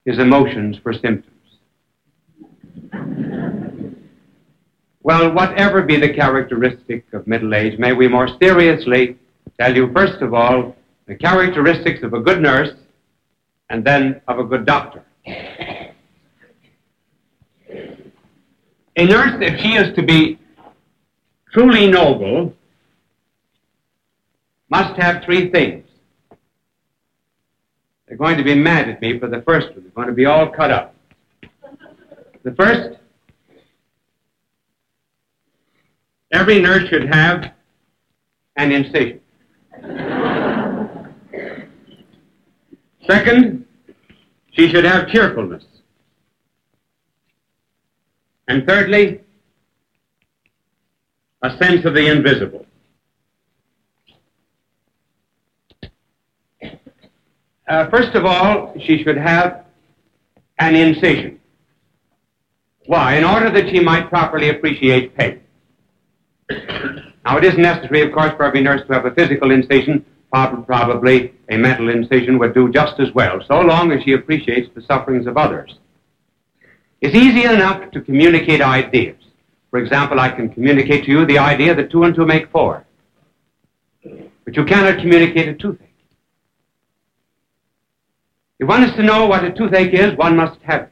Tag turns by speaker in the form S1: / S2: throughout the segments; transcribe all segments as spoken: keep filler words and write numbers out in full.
S1: his emotions for symptoms. Well, whatever be the characteristic of middle age, may we more seriously tell you, first of all, the characteristics of a good nurse and then of a good doctor. A nurse, if she is to be truly noble, must have three things. They're going to be mad at me for the first one. They're going to be all cut up. The first, every nurse should have an incision. Second, she should have cheerfulness. And thirdly, a sense of the invisible. Uh, first of all, she should have an incision. Why? In order that she might properly appreciate pain. Now, it isn't necessary, of course, for every nurse to have a physical incision. Probably a mental incision would do just as well, so long as she appreciates the sufferings of others. It's easy enough to communicate ideas. For example, I can communicate to you the idea that two and two make four. But you cannot communicate a toothache. If one is to know what a toothache is, one must have it.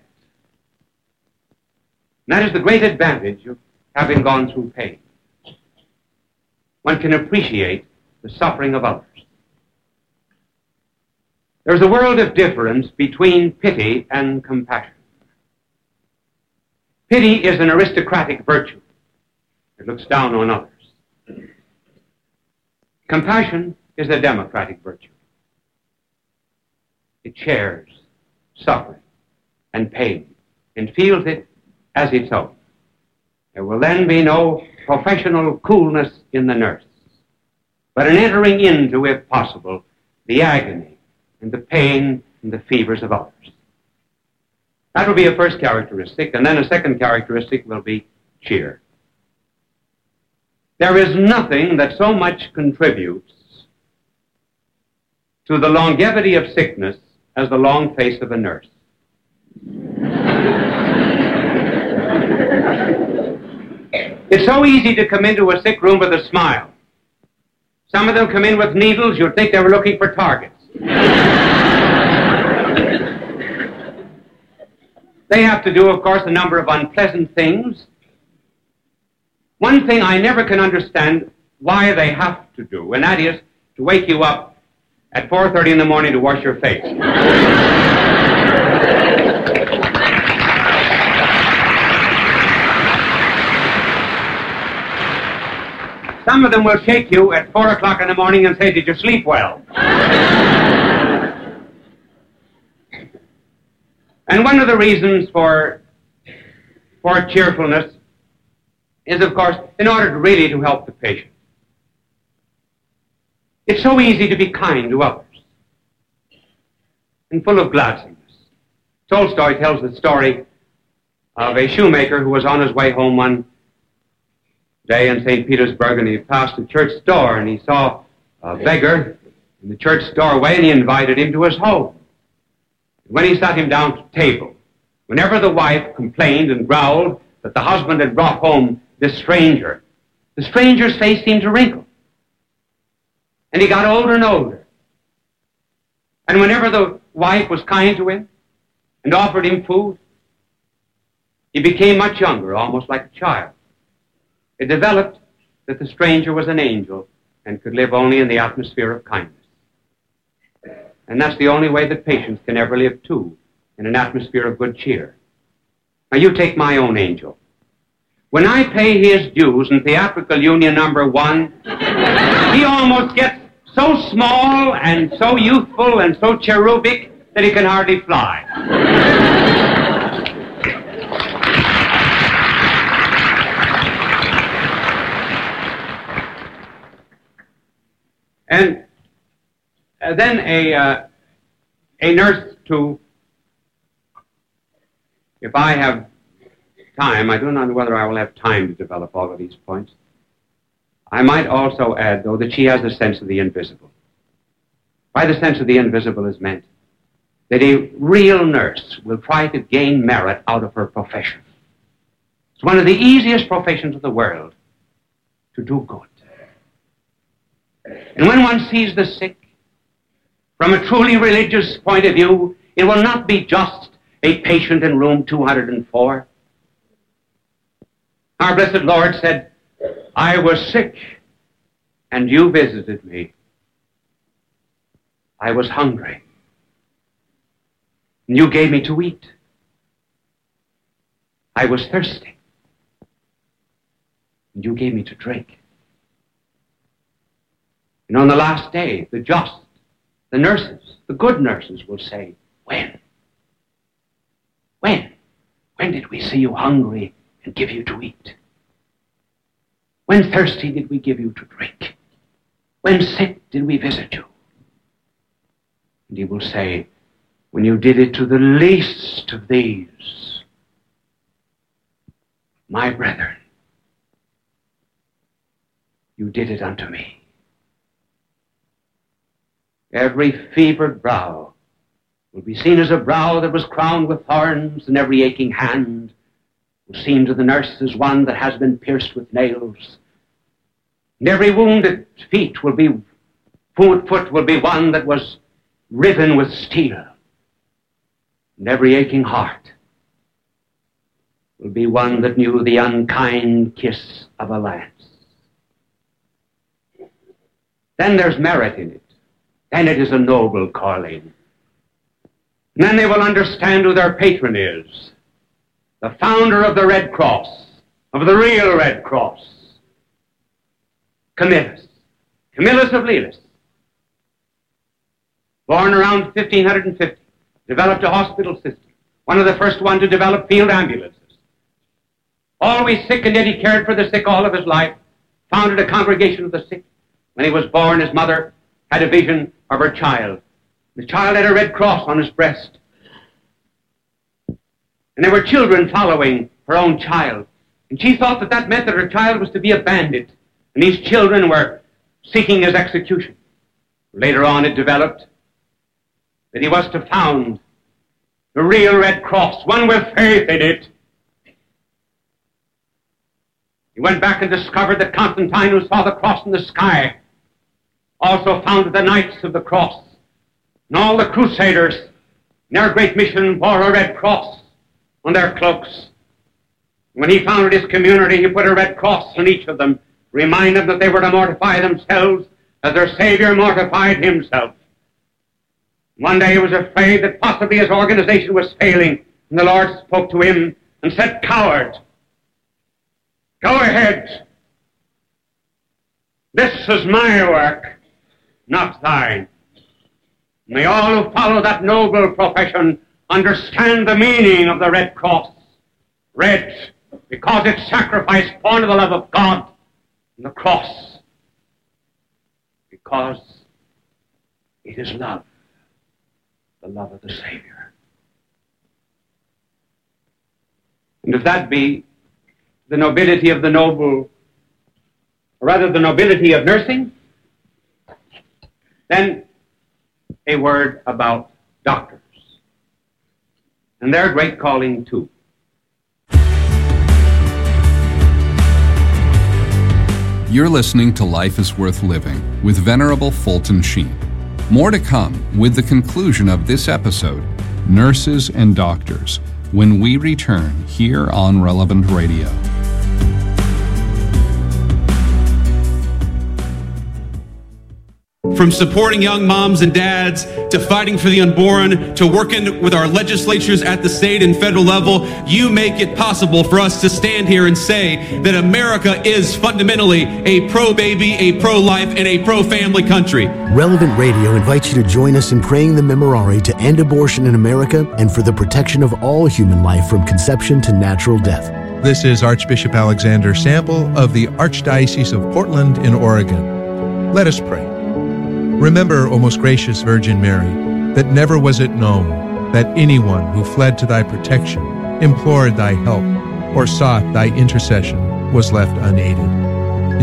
S1: And that is the great advantage of having gone through pain. One can appreciate the suffering of others. There's a world of difference between pity and compassion. Pity is an aristocratic virtue. It looks down on others. Compassion is a democratic virtue. It shares suffering and pain and feels it as its own. There will then be no professional coolness in the nurse, but an entering into, if possible, the agony and the pain and the fevers of others. That will be a first characteristic, and then a second characteristic will be cheer. There is nothing that so much contributes to the longevity of sickness as the long face of a nurse. It's so easy to come into a sick room with a smile. Some of them come in with needles, you'd think they were looking for targets. They have to do, of course, a number of unpleasant things. One thing I never can understand why they have to do, and that is to wake you up at four thirty in the morning to wash your face. Some of them will shake you at four o'clock in the morning and say, "Did you sleep well?" And one of the reasons for, for cheerfulness is, of course, in order to really to help the patient. It's so easy to be kind to others and full of gladsomeness. Tolstoy tells the story of a shoemaker who was on his way home one day in Saint Petersburg, and he passed a church door, and he saw a beggar in the church doorway, and he invited him to his home. When he sat him down to table, whenever the wife complained and growled that the husband had brought home this stranger, the stranger's face seemed to wrinkle. And he got older and older. And whenever the wife was kind to him and offered him food, he became much younger, almost like a child. It developed that the stranger was an angel and could live only in the atmosphere of kindness. And that's the only way that patients can ever live, too, in an atmosphere of good cheer. Now, you take my own angel. When I pay his dues in Theatrical Union number one, he almost gets so small and so youthful and so cherubic that he can hardly fly. And uh, then a, uh, a nurse, too, if I have time, I do not know whether I will have time to develop all of these points. I might also add, though, that she has the sense of the invisible. By the sense of the invisible is meant that a real nurse will try to gain merit out of her profession. It's one of the easiest professions of the world to do good. And when one sees the sick, from a truly religious point of view, it will not be just a patient in room two hundred four. Our blessed Lord said, I was sick, and you visited me. I was hungry, and you gave me to eat. I was thirsty, and you gave me to drink. And on the last day, the just, the nurses, the good nurses will say, when? When? When did we see you hungry and give you to eat? When thirsty did we give you to drink? When sick did we visit you? And he will say, when you did it to the least of these, my brethren, you did it unto me. Every fevered brow will be seen as a brow that was crowned with thorns, and every aching hand will seem to the nurse as one that has been pierced with nails. And every wounded feet will be, foot, foot will be one that was riven with steel. And every aching heart will be one that knew the unkind kiss of a lance. Then there's merit in it. Then it is a noble calling. And then they will understand who their patron is. The founder of the Red Cross, of the real Red Cross. Camillus. Camillus of Lelis. Born around fifteen fifty. Developed a hospital system. One of the first one to develop field ambulances. Always sick, and yet he cared for the sick all of his life. Founded a congregation of the sick. When he was born, his mother had a vision of her child. The child had a red cross on his breast. And there were children following her own child. And she thought that that meant that her child was to be a bandit. And these children were seeking his execution. Later on it developed that he was to found the real Red Cross, one with faith in it. He went back and discovered that Constantine, who saw the cross in the sky, also founded the Knights of the Cross. And all the Crusaders in their great mission bore a red cross on their cloaks. When he founded his community, he put a red cross on each of them, remind them that they were to mortify themselves as their Savior mortified himself. One day he was afraid that possibly his organization was failing, and the Lord spoke to him and said, "Coward, go ahead. This is my work, not thine." May all who follow that noble profession understand the meaning of the Red Cross. Red, because it sacrificed born of the love of God, and the cross, because it is love, the love of the Savior. And if that be the nobility of the noble, or rather the nobility of nursing, then a word about doctors and their great calling too.
S2: You're listening to Life is Worth Living with Venerable Fulton Sheen. More to come with the conclusion of this episode, Nurses and Doctors, when we return here on Relevant Radio.
S3: From supporting young moms and dads, to fighting for the unborn, to working with our legislatures at the state and federal level, you make it possible for us to stand here and say that America is fundamentally a pro-baby, a pro-life, and a pro-family country.
S4: Relevant Radio invites you to join us in praying the Memorare to end abortion in America and for the protection of all human life from conception to natural death.
S5: This is Archbishop Alexander Sample of the Archdiocese of Portland in Oregon. Let us pray. Remember, O most gracious Virgin Mary, that never was it known that anyone who fled to thy protection, implored thy help, or sought thy intercession was left unaided.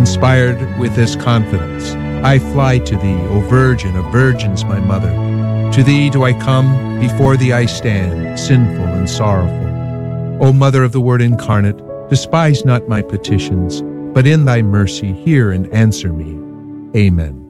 S5: Inspired with this confidence, I fly to thee, O Virgin of Virgins, my Mother. To thee do I come, before thee I stand, sinful and sorrowful. O Mother of the Word incarnate, despise not my petitions, but in thy mercy hear and answer me. Amen.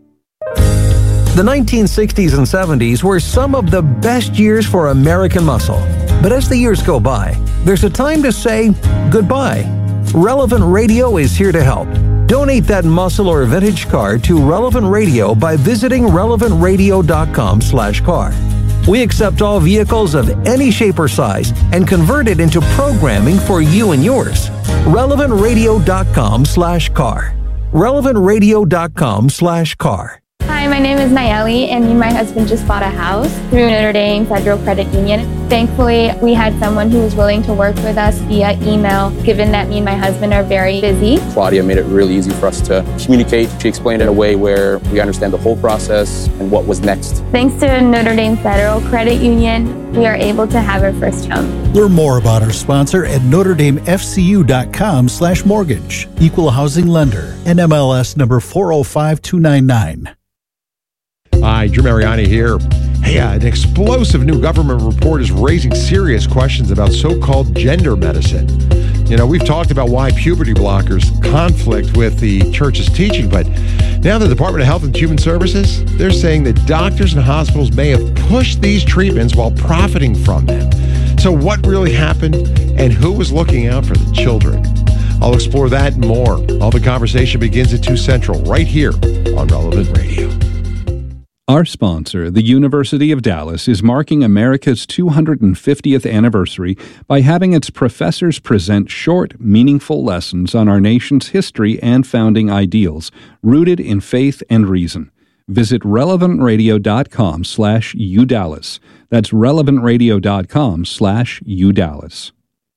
S6: The nineteen sixties and seventies were some of the best years for American muscle. But as the years go by, there's a time to say goodbye. Relevant Radio is here to help. Donate that muscle or vintage car to Relevant Radio by visiting relevant radio dot com slash car. We accept all vehicles of any shape or size and convert it into programming for you and yours. relevant radio dot com slash car. relevant radio dot com slash car.
S7: Hi, my name is Nayeli, and me and my husband just bought a house through Notre Dame Federal Credit Union. Thankfully, we had someone who was willing to work with us via email, given that me and my husband are very busy.
S8: Claudia made it really easy for us to communicate. She explained it in a way where we understand the whole process and what was next.
S7: Thanks to Notre Dame Federal Credit Union, we are able to have our first home.
S9: Learn more about our sponsor at notre dame f c u dot com slash mortgage. Equal housing lender. N M L S number four oh five two nine nine.
S10: Hi, Drew Mariani here. Hey, uh, an explosive new government report is raising serious questions about so-called gender medicine. You know, we've talked about why puberty blockers conflict with the church's teaching, but now the Department of Health and Human Services, they're saying that doctors and hospitals may have pushed these treatments while profiting from them. So what really happened, and who was looking out for the children? I'll explore that and more. All the conversation begins at two Central, right here on Relevant Radio.
S2: Our sponsor, the University of Dallas, is marking America's two hundred fiftieth anniversary by having its professors present short, meaningful lessons on our nation's history and founding ideals, rooted in faith and reason. Visit relevant radio dot com slash U Dallas. That's relevant radio dot com slash U Dallas.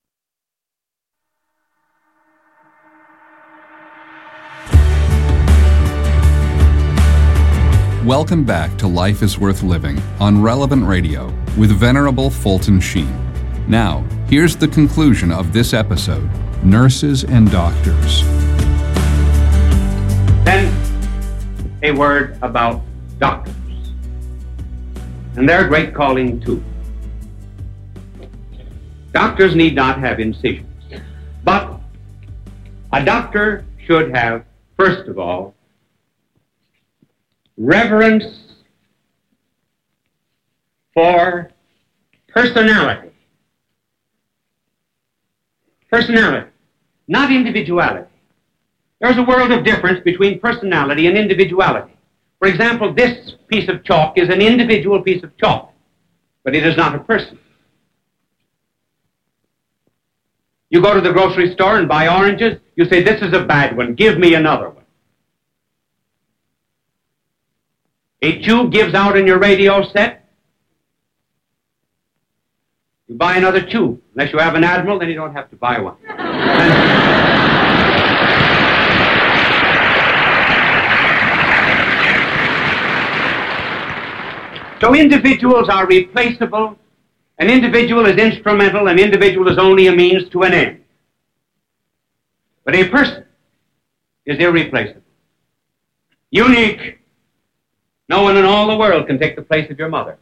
S2: Welcome back to Life is Worth Living on Relevant Radio with Venerable Fulton Sheen. Now, here's the conclusion of this episode, Nurses and Doctors.
S1: Then, a word about doctors and their great calling too. Doctors need not have incisions, but a doctor should have, first of all, reverence for personality. Personality, not individuality. There's a world of difference between personality and individuality. For example, this piece of chalk is an individual piece of chalk, but it is not a person. You go to the grocery store and buy oranges, you say, this is a bad one, give me another one. A tube gives out in your radio set. You buy another tube. Unless you have an Admiral, then you don't have to buy one. So individuals are replaceable. An individual is instrumental. An individual is only a means to an end. But a person is irreplaceable. Unique. No one in all the world can take the place of your mother.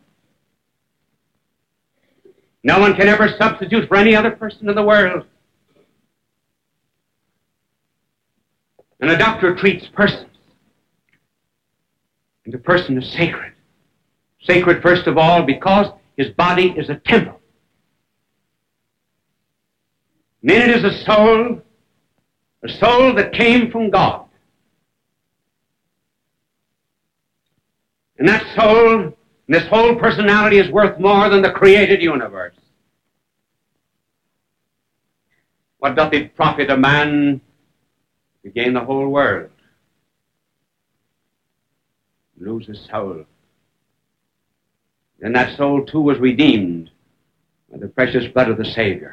S1: No one can ever substitute for any other person in the world. And a doctor treats persons. And the person is sacred. Sacred, first of all, because his body is a temple. And in it is a soul, a soul that came from God. And that soul, and this whole personality is worth more than the created universe. What doth it profit a man to gain the whole world, lose his soul? And that soul, too, was redeemed by the precious blood of the Savior.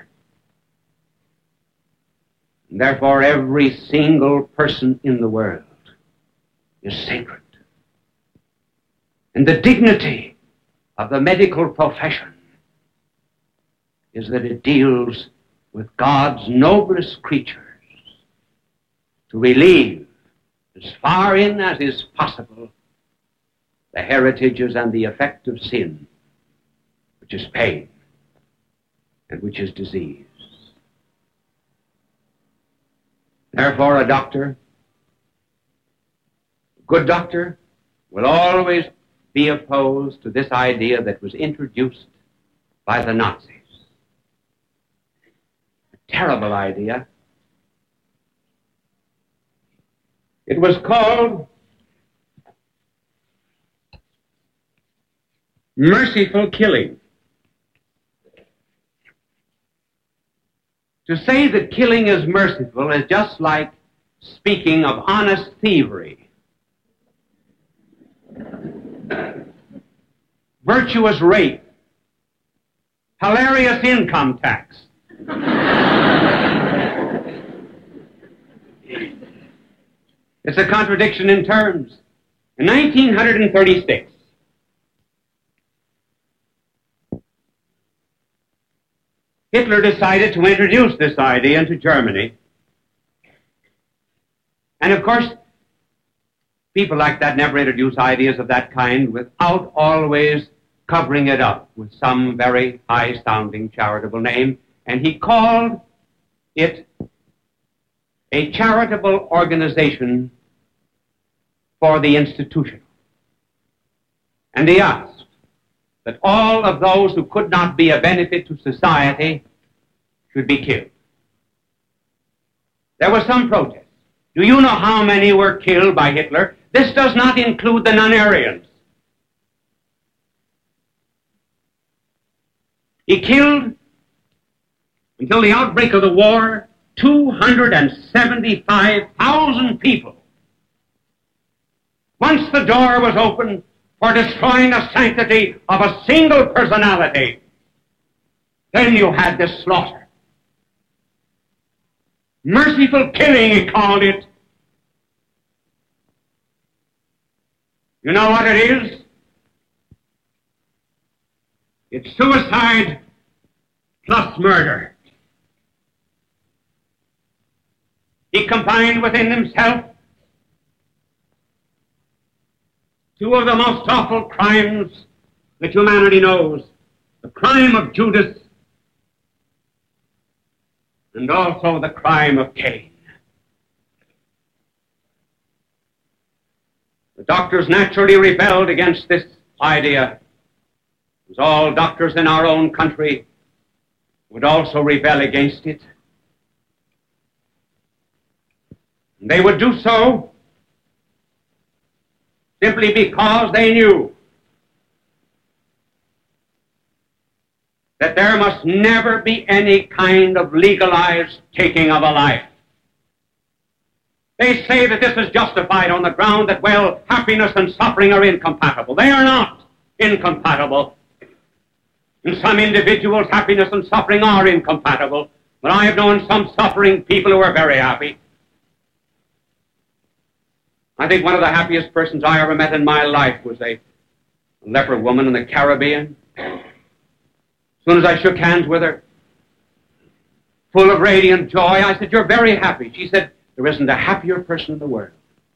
S1: And therefore, every single person in the world is sacred. And the dignity of the medical profession is that it deals with God's noblest creatures to relieve, as far in as is possible, the heritages and the effect of sin, which is pain and which is disease. Therefore, a doctor, a good doctor, will always be opposed to this idea that was introduced by the Nazis. A terrible idea. It was called merciful killing. To say that killing is merciful is just like speaking of honest thievery, virtuous rape, hilarious income tax. It's a contradiction in terms. In nineteen thirty-six, Hitler decided to introduce this idea into Germany. And of course, people like that never introduce ideas of that kind without always covering it up with some very high-sounding charitable name. And he called it a charitable organization for the institutional. And he asked that all of those who could not be a benefit to society should be killed. There was some protest. Do you know how many were killed by Hitler? This does not include the non-Aryans. He killed, until the outbreak of the war, two hundred seventy-five thousand people. Once the door was open for destroying the sanctity of a single personality, then you had this slaughter. Merciful killing, he called it. You know what it is? It's suicide plus murder. He combined within himself two of the most awful crimes that humanity knows. The crime of Judas and also the crime of Cain. The doctors naturally rebelled against this idea, as all doctors in our own country would also rebel against it. And they would do so simply because they knew that there must never be any kind of legalized taking of a life. They say that this is justified on the ground that, well, happiness and suffering are incompatible. They are not incompatible. In some individuals, happiness and suffering are incompatible, but I have known some suffering people who are very happy. I think one of the happiest persons I ever met in my life was a leper woman in the Caribbean. As soon as I shook hands with her, full of radiant joy, I said, "You're very happy." She said, "There isn't a happier person in the world."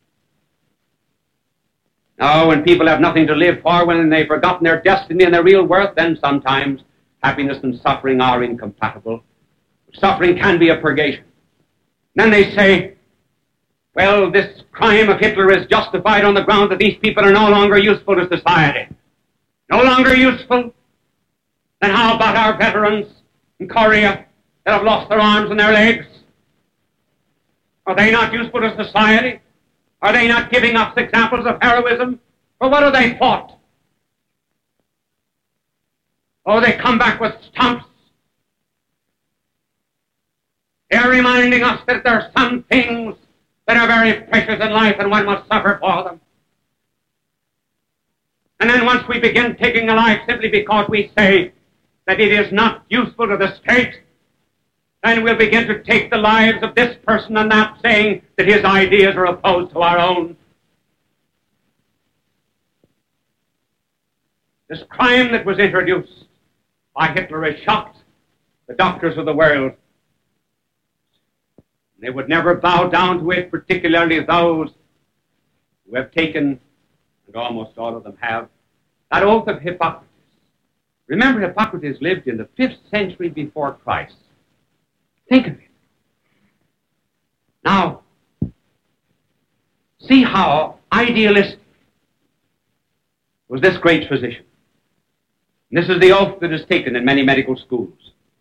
S1: Now, when people have nothing to live for, when they've forgotten their destiny and their real worth, then sometimes happiness and suffering are incompatible. Suffering can be a purgation. Then they say, well, this crime of Hitler is justified on the ground that these people are no longer useful to society. No longer useful? Then how about our veterans in Korea that have lost their arms and their legs? Are they not useful to society? Are they not giving us examples of heroism? Or what have they fought? Oh, they come back with stumps. They're reminding us that there are some things that are very precious in life and one must suffer for them. And then once we begin taking a life simply because we say that it is not useful to the state, then we'll begin to take the lives of this person and that, saying that his ideas are opposed to our own. This crime that was introduced by Hitler has shocked the doctors of the world. They would never bow down to it, particularly those who have taken that almost all of them have, that oath of Hippocrates. Remember, Hippocrates lived in the fifth century before Christ. Think of it. Now, see how idealistic was this great physician. And this is the oath that is taken in many medical schools.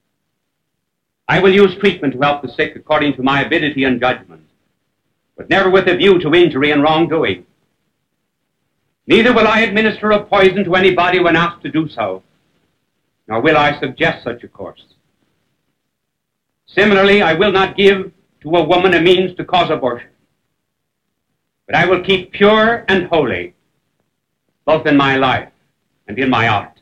S1: I will use treatment to help the sick according to my ability and judgment, but never with a view to injury and wrongdoing. Neither will I administer a poison to anybody when asked to do so, nor will I suggest such a course. Similarly, I will not give to a woman a means to cause abortion, but I will keep pure and holy, both in my life and in my art.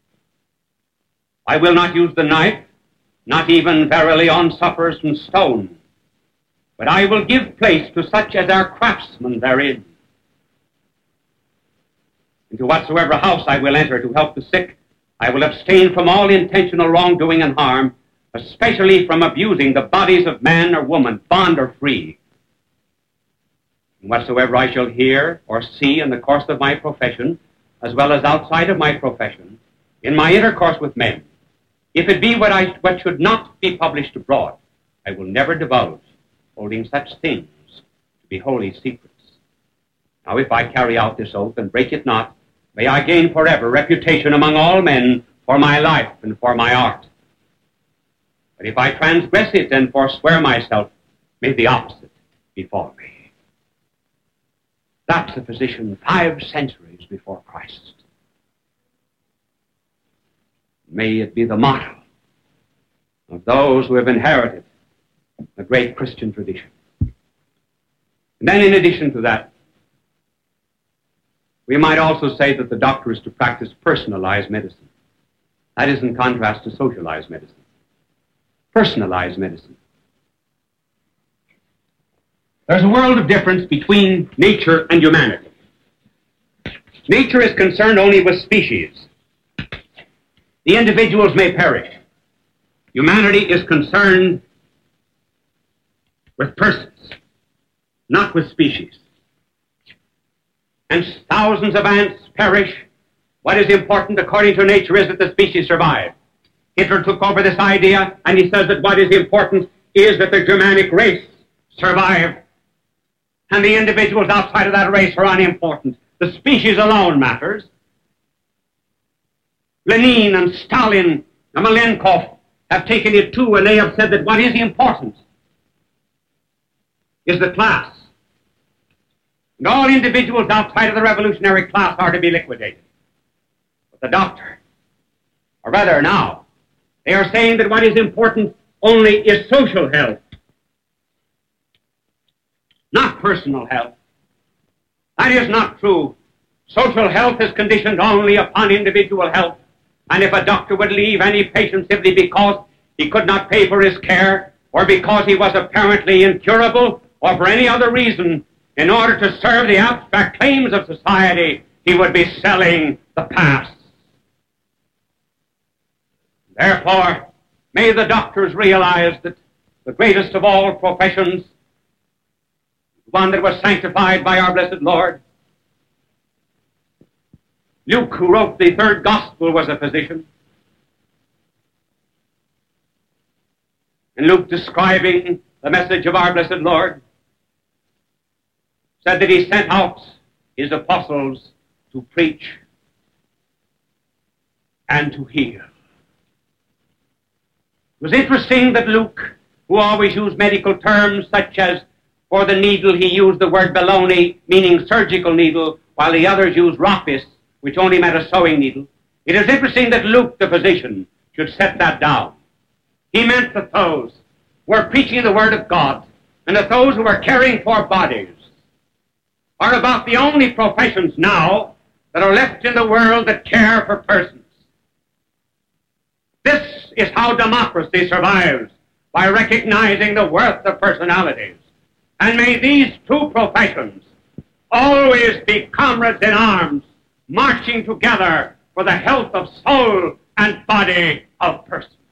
S1: I will not use the knife, not even verily on sufferers from stone, but I will give place to such as are craftsmen therein. Into whatsoever house I will enter to help the sick, I will abstain from all intentional wrongdoing and harm, especially from abusing the bodies of man or woman, bond or free. And whatsoever I shall hear or see in the course of my profession, as well as outside of my profession, in my intercourse with men, if it be what, I, what should not be published abroad, I will never divulge, holding such things to be holy secrets. Now if I carry out this oath and break it not, may I gain forever reputation among all men for my life and for my art. But if I transgress it and forswear myself, may the opposite befall me. That's the physician five centuries before Christ. May it be the motto of those who have inherited the great Christian tradition. And then in addition to that, we might also say that the doctor is to practice personalized medicine. That is in contrast to socialized medicine. Personalized medicine. There's a world of difference between nature and humanity. Nature is concerned only with species. The individuals may perish. Humanity is concerned with persons, not with species. And thousands of ants perish. What is important according to nature is that the species survive. Hitler took over this idea, and he says that what is important is that the Germanic race survive. And the individuals outside of that race are unimportant. The species alone matters. Lenin and Stalin and Malenkov have taken it too, and they have said that what is important is the class. And all individuals outside of the revolutionary class are to be liquidated. But the doctor, or rather now, they are saying that what is important only is social health, not personal health. That is not true. Social health is conditioned only upon individual health. And if a doctor would leave any patient simply because he could not pay for his care, or because he was apparently incurable, or for any other reason, in order to serve the abstract claims of society, he would be selling the past. Therefore, may the doctors realize that the greatest of all professions, one that was sanctified by our blessed Lord. Luke, who wrote the third gospel, was a physician. And Luke, describing the message of our blessed Lord, said that he sent out his apostles to preach and to heal. It was interesting that Luke, who always used medical terms such as for the needle he used the word baloney, meaning surgical needle, while the others used rapis, which only meant a sewing needle. It is interesting that Luke, the physician, should set that down. He meant that those who are preaching the word of God and that those who are caring for bodies are about the only professions now that are left in the world that care for persons. This is how democracy survives, by recognizing the worth of personalities. And may these two professions always be comrades in arms, marching together for the health of soul and body of persons.